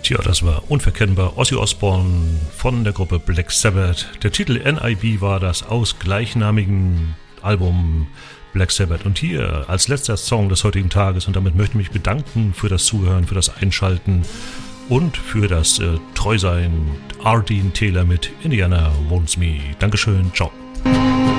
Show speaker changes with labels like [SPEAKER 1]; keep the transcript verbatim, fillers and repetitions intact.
[SPEAKER 1] Tja, das war unverkennbar Ozzy Osbourne von der Gruppe Black Sabbath. Der Titel N I B war das aus gleichnamigen Album Black Sabbath. Und hier als letzter Song des heutigen Tages, und damit möchte ich mich bedanken für das Zuhören, für das Einschalten und für das äh, Treusein, R. Dean Taylor mit Indiana Wants Me. Dankeschön, ciao.